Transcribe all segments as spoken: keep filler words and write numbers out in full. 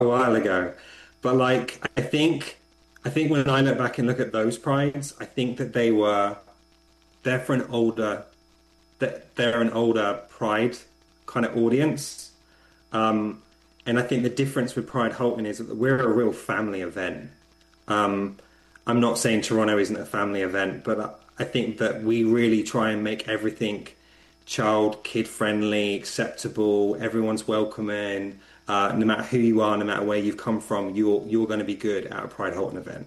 a while ago. But like, I think, I think when I look back and look at those prides, I think that they were, they're for an older, that they're an older Pride kind of audience. Um, and I think the difference with Pride Halton is that we're a real family event. Um, I'm not saying Toronto isn't a family event, but I think that we really try and make everything child, kid friendly, acceptable. Everyone's welcoming. Uh, no matter who you are, no matter where you've come from, you're you're going to be good at a Pride Halton event.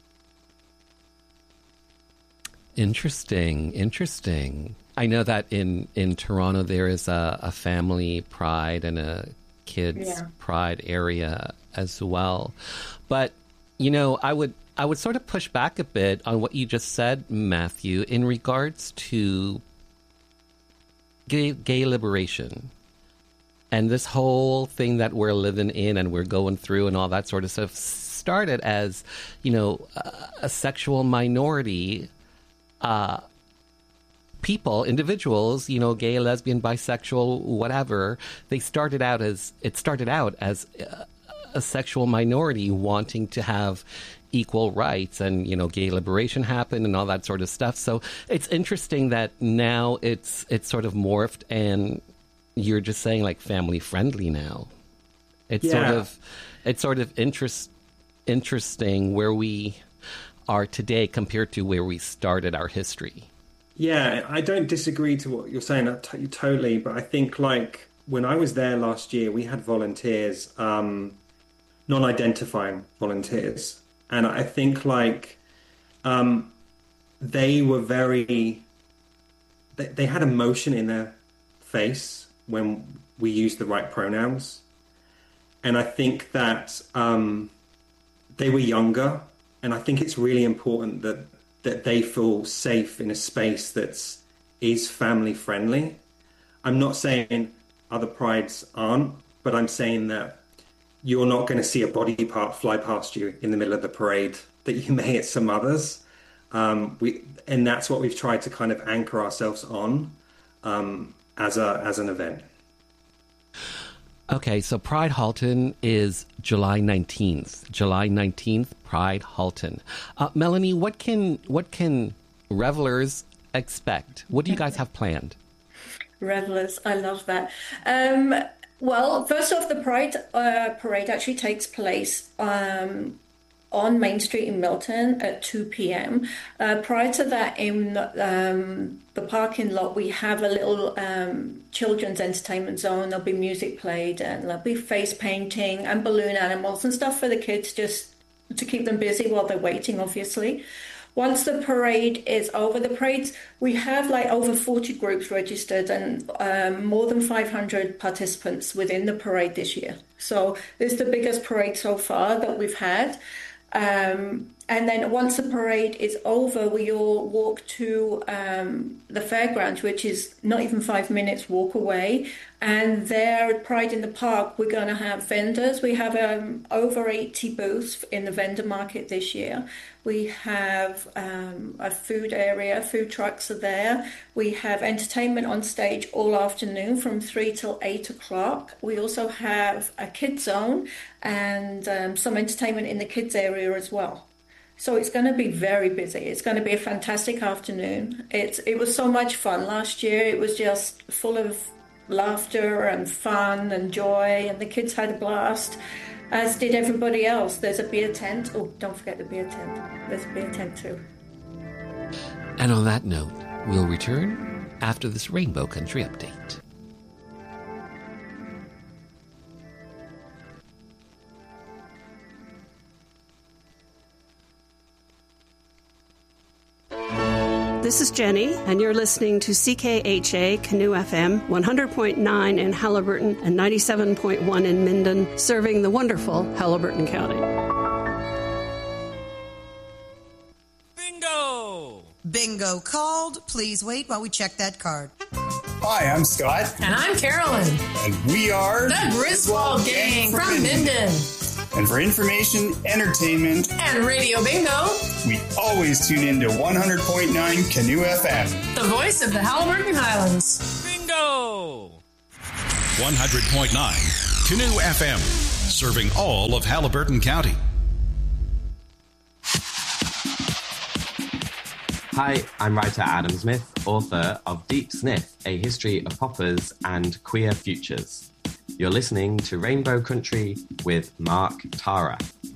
Interesting, interesting. I know that in, in Toronto there is a, a family pride and a kids yeah. pride area as well. But, you know, I would I would sort of push back a bit on what you just said, Matthew, in regards to gay, gay liberation and this whole thing that we're living in and we're going through and all that sort of stuff started as, you know, a, a sexual minority uh people, individuals, you know, gay, lesbian, bisexual, whatever. They started out as, it started out as a, a sexual minority wanting to have equal rights, and, you know, gay liberation happened and all that sort of stuff. So it's interesting that now it's, it's sort of morphed and you're just saying like family friendly now. It's yeah. sort of, it's sort of interest, interesting where we are today compared to where we started our history. Yeah, I don't disagree to what you're saying t- totally, but I think like when I was there last year, we had volunteers, um, non-identifying volunteers. And I think like um, they were very, they, they had emotion in their face when we used the right pronouns. And I think that um, they were younger. And I think it's really important that that they feel safe in a space that's is family friendly. I'm not saying other prides aren't, but I'm saying that you're not going to see a body part fly past you in the middle of the parade that you may at some others. Um, we and that's what we've tried to kind of anchor ourselves on um, as a as an event. Okay, so Pride Halton is July nineteenth. July nineteenth, Pride Halton. Uh, Melanie, what can what can revelers expect? What do you guys have planned? Revelers, I love that. Um, well, first off, the Pride uh, Parade actually takes place um, on Main Street in Milton at two p.m. Uh, prior to that, in um, the parking lot, we have a little um, children's entertainment zone. There'll be music played and there'll be face painting and balloon animals and stuff for the kids just to keep them busy while they're waiting, obviously. Once the parade is over, the parades, we have like over forty groups registered and um, more than five hundred participants within the parade this year. So it's the biggest parade so far that we've had. Um, and then once the parade is over, we all walk to um, the fairgrounds, which is not even five minutes walk away. And there at Pride in the Park, we're going to have vendors. We have um, over eighty booths in the vendor market this year. We have um, a food area, food trucks are there. We have entertainment on stage all afternoon from three till eight o'clock. We also have a kids zone and um, some entertainment in the kids area as well. So it's going to be very busy. It's going to be a fantastic afternoon. It's, it was so much fun last year. It was just full of laughter and fun and joy, and the kids had a blast, as did everybody else. There's a beer tent. Oh, don't forget the beer tent. There's a beer tent too. And on that note, we'll return after this Rainbow Country update. This is Jenny, and you're listening to C K H A Canoe F M, one hundred point nine in Haliburton and ninety-seven point one in Minden, serving the wonderful Haliburton County. Bingo! Bingo called. Please wait while we check that card. Hi, I'm Scott. And I'm Carolyn. And we are the Griswold Gang from, from Minden. Minden. And for information, entertainment, and Radio Bingo, we always tune in to one hundred point nine Canoe F M. The voice of the Haliburton Highlands. Bingo! one hundred point nine Canoe F M. serving all of Haliburton County. Hi, I'm writer Adam Smith, author of Deep Sniff, A History of Poppers and Queer Futures. You're listening to Rainbow Country with Mark Tara.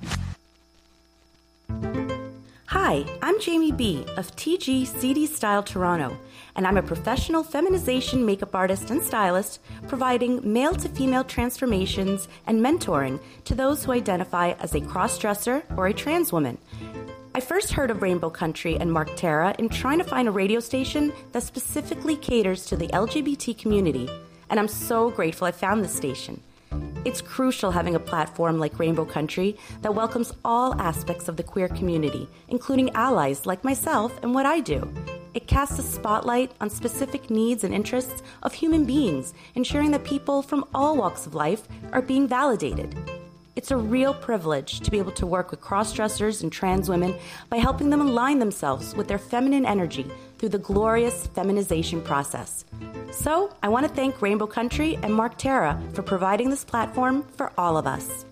Hi, I'm Jamie B. of T G C D Style Toronto, and I'm a professional feminization makeup artist and stylist providing male-to-female transformations and mentoring to those who identify as a cross-dresser or a trans woman. I first heard of Rainbow Country and Mark Tara in trying to find a radio station that specifically caters to the L G B T community, and I'm so grateful I found this station. It's crucial having a platform like Rainbow Country that welcomes all aspects of the queer community, including allies like myself and what I do. It casts a spotlight on specific needs and interests of human beings, ensuring that people from all walks of life are being validated. It's a real privilege to be able to work with cross-dressers and trans women by helping them align themselves with their feminine energy through the glorious feminization process. So, I want to thank Rainbow Country and Mark Tara for providing this platform for all of us.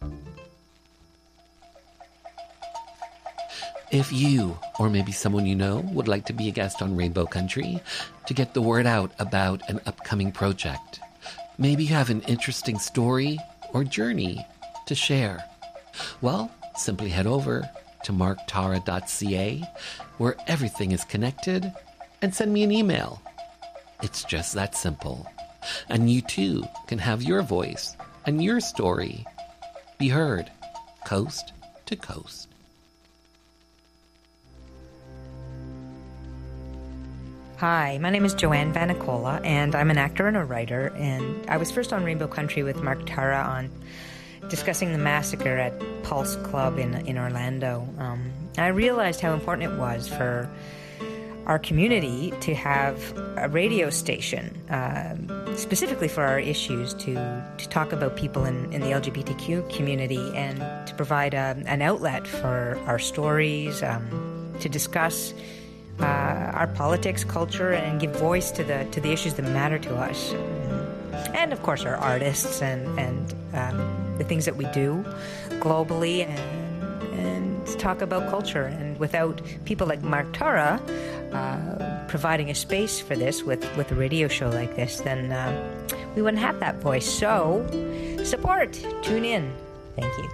If you, or maybe someone you know, would like to be a guest on Rainbow Country to get the word out about an upcoming project, maybe you have an interesting story or journey to share, well, simply head over to mark tara dot c a, where everything is connected, and send me an email. It's just that simple. And you too can have your voice and your story be heard coast to coast. Hi, my name is Joanne Vanicola, and I'm an actor and a writer, and I was first on Rainbow Country with Mark Tara on discussing the massacre at Pulse Club in in Orlando. Um, I realized how important it was for our community to have a radio station, uh, specifically for our issues, to, to talk about people in, in the L G B T Q community and to provide a, an outlet for our stories, um, to discuss uh, our politics, culture, and give voice to the to the issues that matter to us. And, of course, our artists and, and um, the things that we do globally, and, and talk about culture. And without people like Mark Tara uh, providing a space for this with, with a radio show like this, then uh, we wouldn't have that voice. So, support. Tune in. Thank you.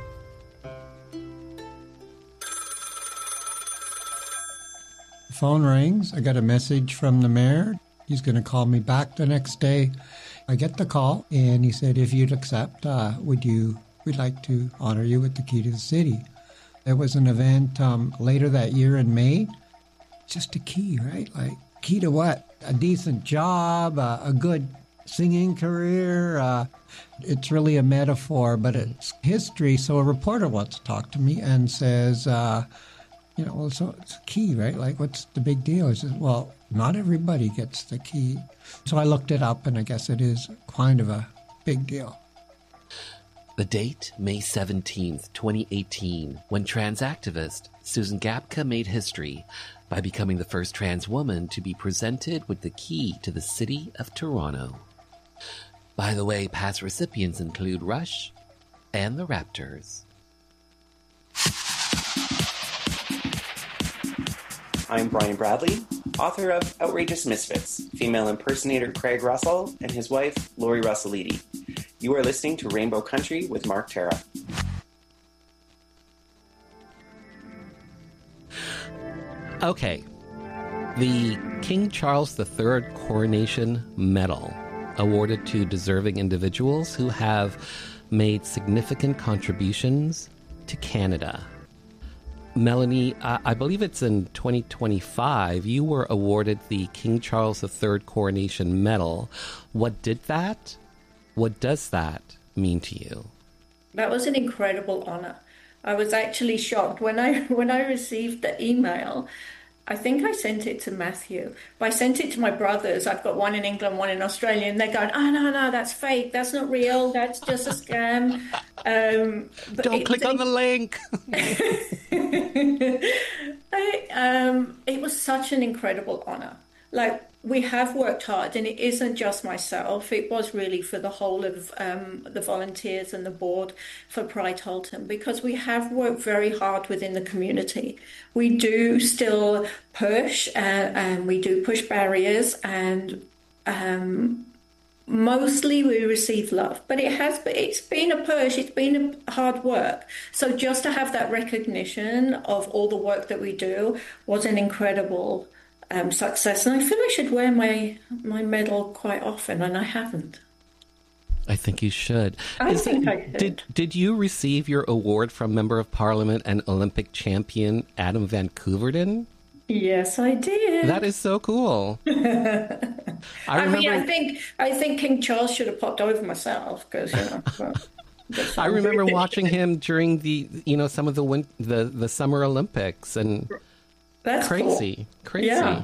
The phone rings. I got a message from the mayor. He's going to call me back the next day. I get the call, and he said, if you'd accept, uh, would you, we'd like to honor you with the key to the city. There was an event um, later that year in May. Just a key, right? Like, key to what? A decent job, uh, a good singing career. Uh, it's really a metaphor, but it's history. So a reporter wants to talk to me and says, uh, you know, well, so it's a key, right? Like, what's the big deal? He says, well, not everybody gets the key. So I looked it up, and I guess it is kind of a big deal. The date, May seventeenth, twenty eighteen, when trans activist Susan Gapka made history by becoming the first trans woman to be presented with the key to the city of Toronto. By the way, past recipients include Rush and the Raptors. I'm Brian Bradley, author of Outrageous Misfits, female impersonator Craig Russell and his wife, Lori Russellidi. You are listening to Rainbow Country with Mark Tara. Okay. The King Charles the Third Coronation Medal, awarded to deserving individuals who have made significant contributions to Canada. Melanie, uh, I believe it's in twenty twenty-five, you were awarded the King Charles the Third Coronation Medal. What did that? What does that mean to you? That was an incredible honor. I was actually shocked when I when I received the email. I think I sent it to Matthew, but I sent it to my brothers. I've got one in England, one in Australia, and they're going, oh, no, no, that's fake. That's not real. That's just a scam. Um, but Don't click on the link. I, um, it was such an incredible honor. like we have worked hard, and it isn't just myself. It was really for the whole of um, the volunteers and the board for Pride Halton, because we have worked very hard within the community. We do still push, uh, and we do push barriers, and um, mostly we receive love. But it has, it's been a push. It's been a hard work. So just to have that recognition of all the work that we do was an incredible Um, success, and I feel I should wear my my medal quite often, and I haven't. I think you should. I Is think it, I should. Did Did you receive your award from Member of Parliament and Olympic champion Adam Van Koeverden? Yes, I did. That is so cool. I, I remember, mean, I think I think King Charles should have popped over myself, because you know. Well, I remember watching him during the you know some of the win- the the Summer Olympics and. That's crazy, cool. crazy. Yeah.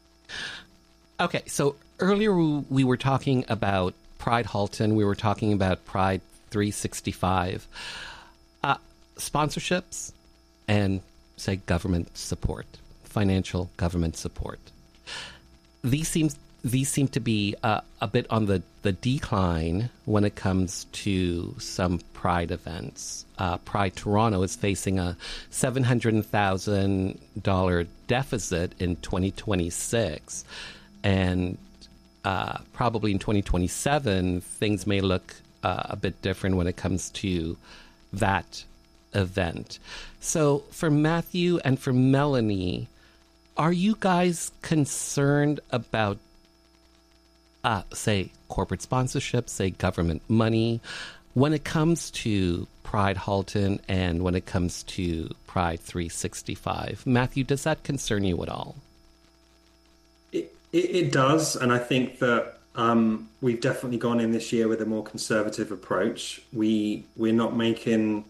Okay, so earlier we were talking about Pride Halton. We were talking about Pride three sixty-five. Uh, sponsorships and, say, government support, financial government support. These seems these seem to be uh, a bit on the, the decline when it comes to some Pride events. Uh, Pride Toronto is facing a seven hundred thousand dollars deficit in twenty twenty-six. And uh, probably in twenty twenty-seven, things may look uh, a bit different when it comes to that event. So for Matthew and for Melanie, are you guys concerned about Uh, say, corporate sponsorship, say, government money, when it comes to Pride Halton and when it comes to Pride three sixty-five? Matthew, does that concern you at all? It, it, it does, and I think that um, we've definitely gone in this year with a more conservative approach. We, we're not making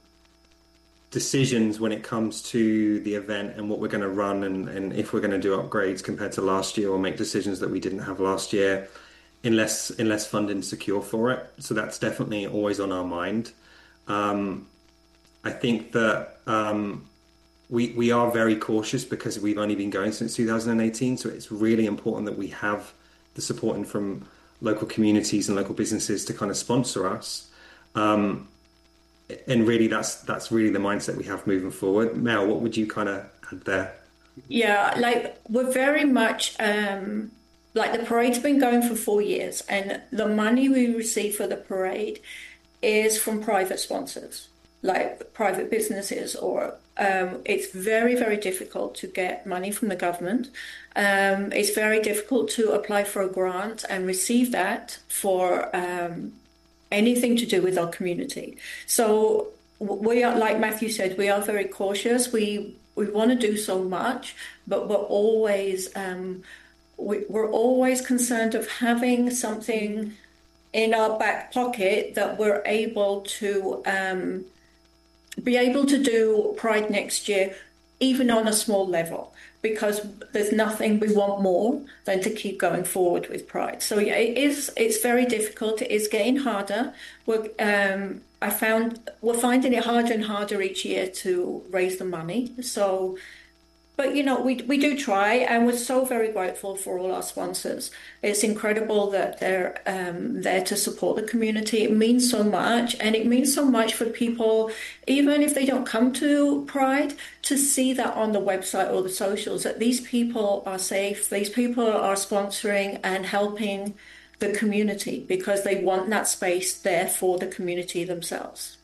decisions when it comes to the event and what we're going to run and, and if we're going to do upgrades compared to last year, or make decisions that we didn't have last year. Unless unless funding's secure for it. So that's definitely always on our mind. Um, I think that um, we we are very cautious because we've only been going since two thousand eighteen. So it's really important that we have the support in from local communities and local businesses to kind of sponsor us. Um, and really, that's that's really the mindset we have moving forward. Mel, what would you kind of add there? Yeah, like we're very much. Um... Like the parade's been going for four years, and the money we receive for the parade is from private sponsors, like private businesses, or um, it's very, very difficult to get money from the government. Um, it's very difficult to apply for a grant and receive that for um, anything to do with our community. So we are, like Matthew said, we are very cautious. We we want to do so much, but we're always um, we, we're always concerned of having something in our back pocket that we're able to um, be able to do Pride next year, even on a small level, because there's nothing we want more than to keep going forward with Pride. So yeah, it is. It's very difficult. It is getting harder. We're, um, I found we're finding it harder and harder each year to raise the money. So, but you know, we we do try, and we're so very grateful for all our sponsors. It's incredible that they're um, there to support the community. It means so much, and it means so much for people, even if they don't come to Pride, to see that on the website or the socials, that these people are safe, these people are sponsoring and helping the community because they want that space there for the community themselves.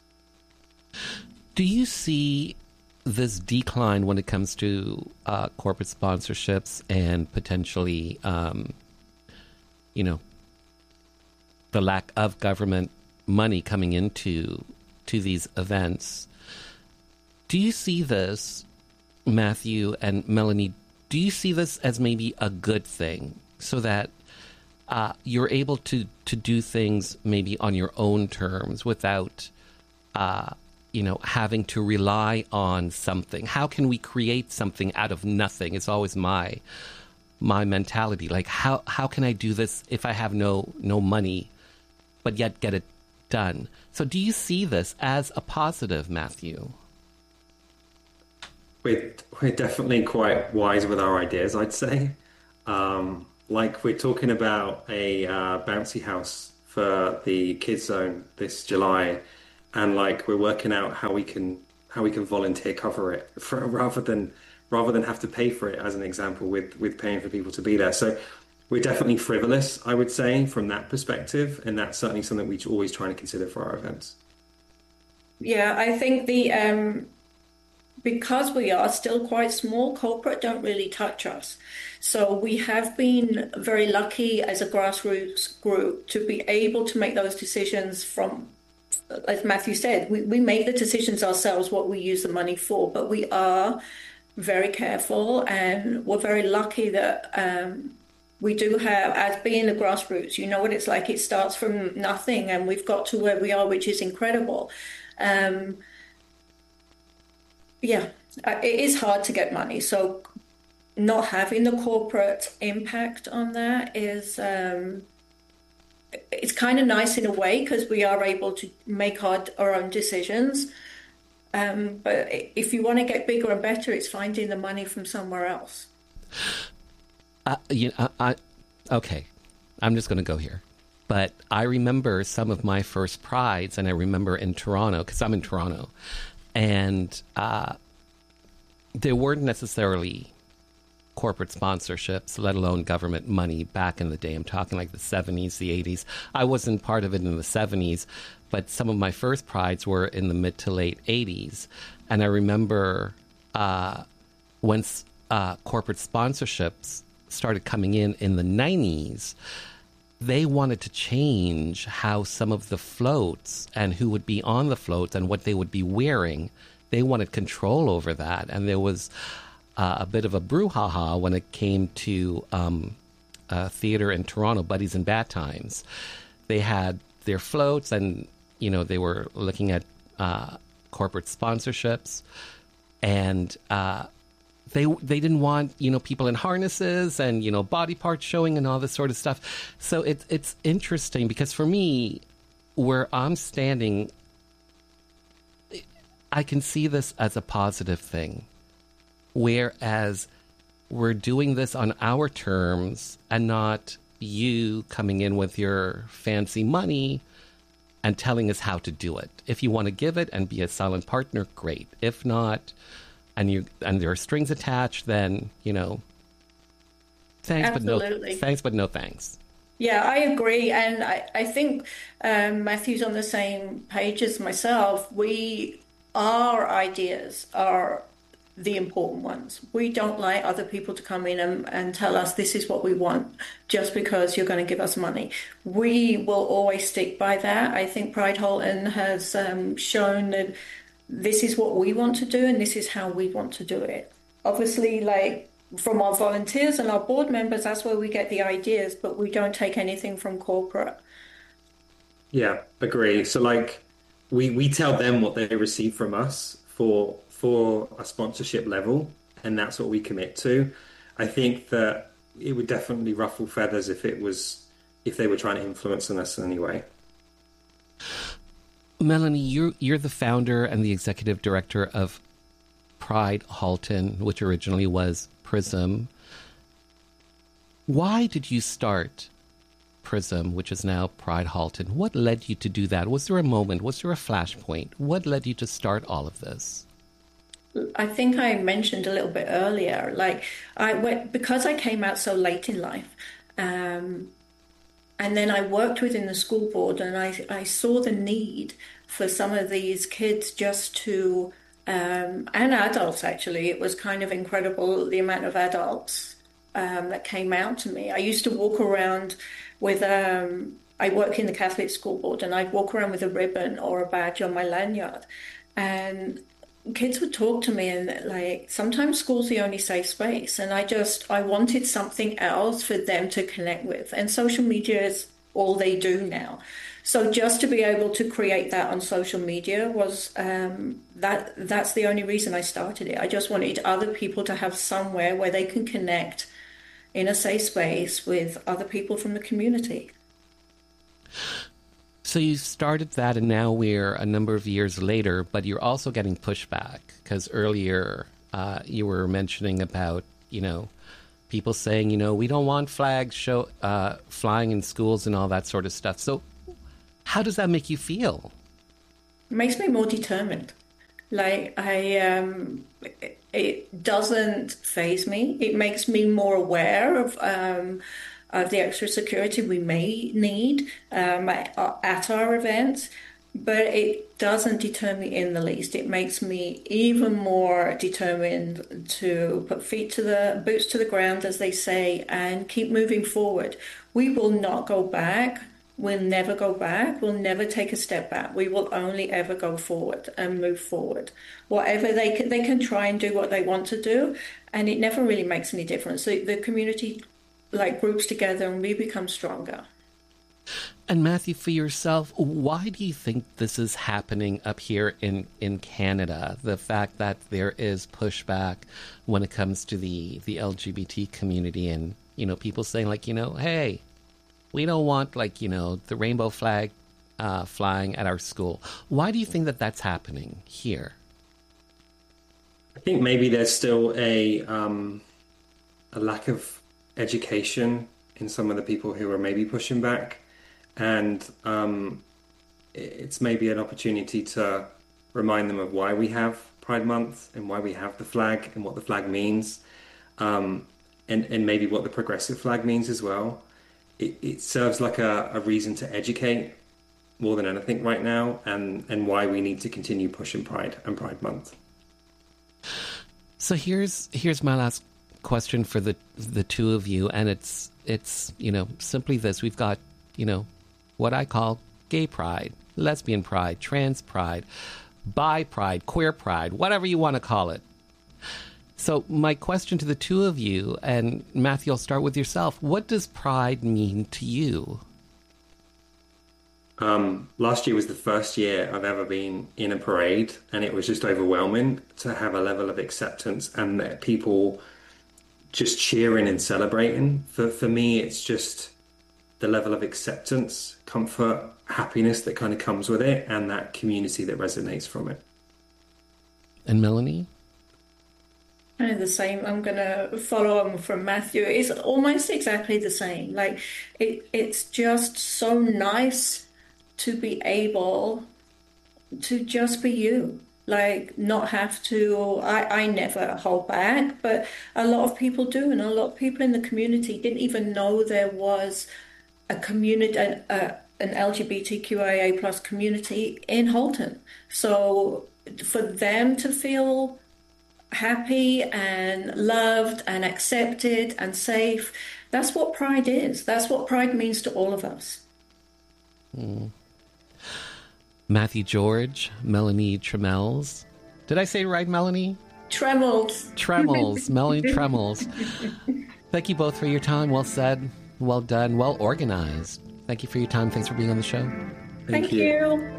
Do you see this decline when it comes to uh, corporate sponsorships and potentially, um, you know, the lack of government money coming into to these events? Do you see this, Matthew and Melanie, do you see this as maybe a good thing so that uh, you're able to, to do things maybe on your own terms without, uh, you know, having to rely on something? How can we create something out of nothing? It's always my my mentality. Like, how, how can I do this if I have no no money, but yet get it done? So do you see this as a positive, Matthew? We're, we're definitely quite wise with our ideas, I'd say. Um, like we're talking about a uh, bouncy house for the kids zone this July, and like we're working out how we can how we can volunteer cover it for, rather than rather than have to pay for it, as an example, with with paying for people to be there. So we're definitely frivolous, I would say, from that perspective, and that's certainly something we always try to consider for our events. Yeah, I think the um, because we are still quite small, corporate don't really touch us. So we have been very lucky as a grassroots group to be able to make those decisions from, as Matthew said, we, we make the decisions ourselves what we use the money for, but we are very careful, and we're very lucky that um, we do have, as being the grassroots, you know what it's like. It starts from nothing, and we've got to where we are, which is incredible. Um, yeah, it is hard to get money. So not having the corporate impact on that is, um, it's kind of nice in a way, because we are able to make our, our own decisions. Um, but if you want to get bigger and better, it's finding the money from somewhere else. Uh, you know, I, I, okay, I'm just going to go here. But I remember some of my first prides, and I remember in Toronto, because I'm in Toronto, and uh, there weren't necessarily corporate sponsorships, let alone government money back in the day. I'm talking like the seventies, the eighties. I wasn't part of it in the seventies, but some of my first prides were in the mid to late eighties. And I remember uh, when uh, corporate sponsorships started coming in in the nineties, they wanted to change how some of the floats and who would be on the floats and what they would be wearing. They wanted control over that. And there was uh, a bit of a brouhaha when it came to um, uh, theater in Toronto, Buddies in Bad Times. They had their floats, and, you know, they were looking at uh, corporate sponsorships. And uh, they they didn't want, you know, people in harnesses and, you know, body parts showing and all this sort of stuff. So it, it's interesting, because for me, where I'm standing, I can see this as a positive thing, whereas we're doing this on our terms and not you coming in with your fancy money and telling us how to do it. If you want to give it and be a silent partner, great. If not, and you and there are strings attached, then, you know, thanks, Absolutely. but no thanks, but no thanks. Yeah, I agree. And I, I think um, Matthew's on the same page as myself. We, our ideas are the important ones. We don't like other people to come in and, and tell us this is what we want just because you're going to give us money. We will always stick by that. I think Pride Halton has um, shown that this is what we want to do and this is how we want to do it. Obviously, like from our volunteers and our board members, that's where we get the ideas, but we don't take anything from corporate. Yeah, agree. So like we, we tell them what they receive from us for for a sponsorship level, and that's what we commit to. I think that it would definitely ruffle feathers if it was if they were trying to influence on us in any way. Melanie, you're you're the founder and the executive director of Pride Halton, which originally was Prism. Why did you start Prism, which is now Pride Halton? What led you to do that? Was there a moment? Was there a flashpoint? What led you to start all of this? I think I mentioned a little bit earlier, like I went because I came out so late in life, um, and then I worked within the school board, and I, I saw the need for some of these kids just to, um, and adults actually, it was kind of incredible the amount of adults um, that came out to me. I used to walk around with, um, I work in the Catholic school board, and I'd walk around with a ribbon or a badge on my lanyard, and kids would talk to me, and like sometimes school's the only safe space, and I just I wanted something else for them to connect with, and social media is all they do now. So just to be able to create that on social media was um, that that's the only reason I started it. I just wanted other people to have somewhere where they can connect in a safe space with other people from the community. So you started that, and now we're a number of years later, but you're also getting pushback, because earlier uh, you were mentioning about, you know, people saying, you know, we don't want flags show uh, flying in schools and all that sort of stuff. So how does that make you feel? It makes me more determined. Like, I, um, it, it doesn't faze me. It makes me more aware of, um, of the extra security we may need um, at, at our events. But it doesn't deter me in the least. It makes me even more determined to put feet to the boots to the ground, as they say, and keep moving forward. We will not go back. We'll never go back. We'll never take a step back. We will only ever go forward and move forward. Whatever they can, they can try and do what they want to do, and it never really makes any difference. The, the community like groups together, and we become stronger. And Matthew, for yourself, why do you think this is happening up here in, in Canada? The fact that there is pushback when it comes to the, the L G B T community, and, you know, people saying like, you know, hey, we don't want, like, you know, the rainbow flag uh, flying at our school. Why do you think that that's happening here? I think maybe there's still a um, a lack of education in some of the people who are maybe pushing back. And um, it's maybe an opportunity to remind them of why we have Pride Month and why we have the flag and what the flag means, um, and, and maybe what the progressive flag means as well. It, it serves like a, a reason to educate more than anything right now, and, and why we need to continue pushing Pride and Pride Month. So here's here's my last question for the the two of you, and it's it's you know simply this: we've got you know. what I call gay pride, lesbian pride, trans pride, bi pride, queer pride, whatever you want to call it. So my question to the two of you, and Matthew, I'll start with yourself. What does pride mean to you? Um, last year was the first year I've ever been in a parade, and it was just overwhelming to have a level of acceptance and that people just cheering and celebrating. For, for me, it's just the level of acceptance, comfort, happiness that kind of comes with it, and that community that resonates from it. And Melanie? Kind of the same. I'm going to follow on from Matthew. It's almost exactly the same. Like, it, it's just so nice to be able to just be you. Like, not have to, I, I never hold back, but a lot of people do, and a lot of people in the community didn't even know there was a community, an, uh, an L G B T Q I A plus community in Halton. So for them to feel happy and loved and accepted and safe, that's what pride is. That's what pride means to all of us. Mm. Matthew George, Melanie Tremels. Did I say it right, Melanie? Tremels. Tremels, Melanie Tremels. Thank you both for your time. Well said. Well done. Well organized. Thank you for your time. Thanks for being on the show. Thank, Thank you. you.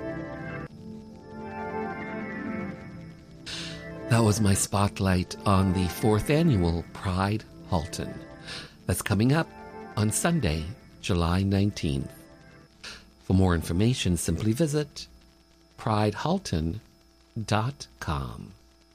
That was my spotlight on the fourth annual Pride Halton. That's coming up on Sunday, July nineteenth. For more information, simply visit pride halton dot com.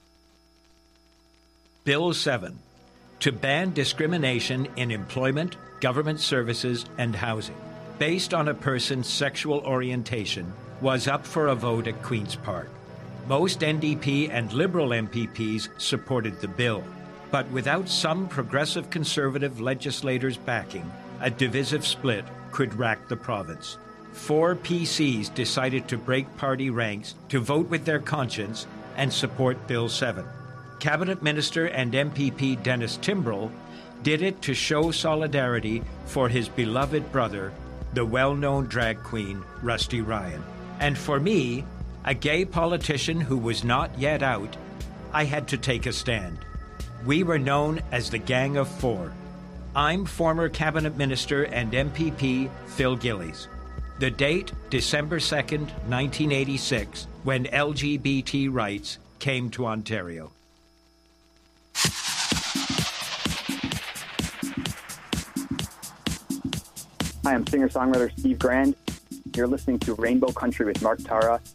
Bill seven, to ban discrimination in employment, government services, and housing based on a person's sexual orientation, was up for a vote at Queen's Park. Most N D P and Liberal M P Ps supported the bill, but without some progressive Conservative legislators' backing, a divisive split could rack the province. Four P Cs decided to break party ranks to vote with their conscience and support Bill seven. Cabinet Minister and M P P Dennis Timbrell did it to show solidarity for his beloved brother, the well-known drag queen Rusty Ryan. And for me, a gay politician who was not yet out, I had to take a stand. We were known as the Gang of Four. I'm former Cabinet Minister and M P P Phil Gillies. The date, December second, nineteen eighty-six, when L G B T rights came to Ontario. Hi, I'm singer-songwriter Steve Grand. You're listening to Rainbow Country with Mark Tara